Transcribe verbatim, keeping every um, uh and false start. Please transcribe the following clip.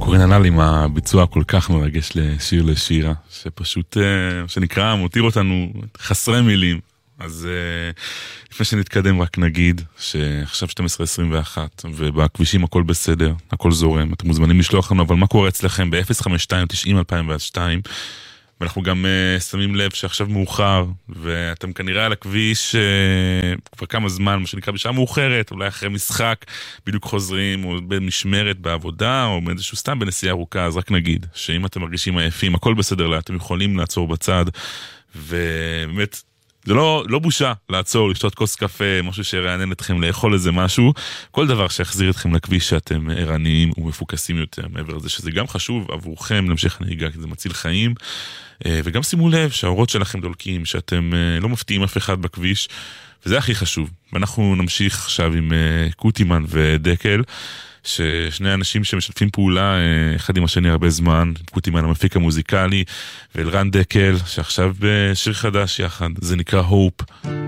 קורין הנ"ל עם הביצוע כל כך מרגש לשיר לשירה, שפשוט, שנקרא, מותיר אותנו חסרי מילים. אז לפני שנתקדם רק נגיד שעכשיו שתים עשרה עשרים ואחת ובכבישים הכל בסדר, הכל זורם, אתם מוזמנים לשלוח לנו, אבל מה קורה אצלכם ב-אפס חמש שתיים תשעים אלפיים ושתיים, ואנחנו גם uh, שמים לב שעכשיו מאוחר, ואתם כנראה על הכביש uh, כבר כמה זמן, מה שנקרא בשעה מאוחרת, אולי אחרי משחק, בדיוק חוזרים, או במשמרת בעבודה, או באיזשהו סתם בנסיעה ארוכה, אז רק נגיד, שאם אתם מרגישים עייפים, הכל בסדר לה, אתם יכולים לעצור בצד, ובאמת, זה לא, לא בושה לעצור, לשתות כוס קפה, משהו שירענן אתכם, לאכול איזה משהו, כל דבר שיחזיר אתכם לכביש שאתם ערניים ומפוקסים יותר, מעבר לזה שזה גם חשוב עבורכם להמשך הנהיגה, כי זה מציל חיים, וגם שימו לב שהאורות שלכם דולקים, שאתם לא מפתיעים אף אחד בכביש, וזה הכי חשוב. ואנחנו נמשיך עכשיו עם קוטימן ודקל, ששני אנשים שמשתפים פעולה אחד עם השני הרבה זמן, קוטימן המפיק המוזיקלי, ואלרן דקל, שעכשיו בשיר חדש יחד, זה נקרא הופ.